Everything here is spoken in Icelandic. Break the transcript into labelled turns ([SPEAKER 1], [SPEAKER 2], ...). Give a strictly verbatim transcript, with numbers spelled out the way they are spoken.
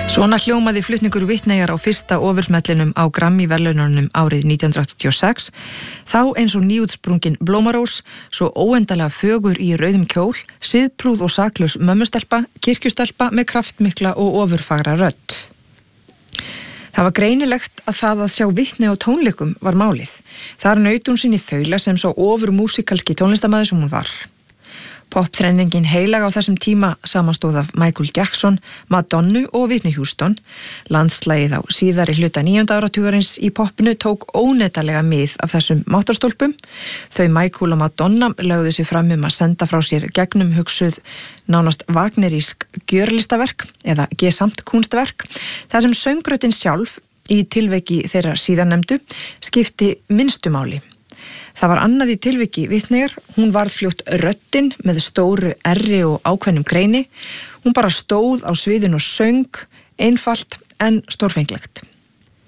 [SPEAKER 1] Svona hljómaði flutningur Whitneyjar á fyrsta ofursmellinum á Grammy-verðlaununum árið nítján hundruð áttatíu og sex, þá eins og nýútsprungin blómarós, svo óendalega fögur í rauðum kjól, siðprúð og saklaus mömmustelpa, kirkjustelpa með kraftmikla og ofurfagra rödd. Það var greinilegt að það að sjá Whitney á tónleikum var málið. Þar naut hún sín í þaula sem svo ofur músíkalski tónlistarmaður sem hún var. Popþrenningin heilag á þessum tíma samanstóð af Michael Jackson, Madonna og Whitney Houston. Landslagið á síðari hluta níunda áratugarins í popinu tók óneitanlega mið af þessum máttarstólpum. Þau Michael og Madonna lögðu sig fram um að senda frá sér gegnum hugsuð nánast wagnerísk gjörlistaverk eða gesamt kunstverk, þar sem söngrötin sjálf í tilveiki þeirra síðarnefndu skipti minnstu máli. Það var annað í tilviki Whitneyjar, hún varð fljótt röddin með stóru erri og ákveðnum greini. Hún bara stóð á sviðinu og söng, einfalt en stórfenglegt.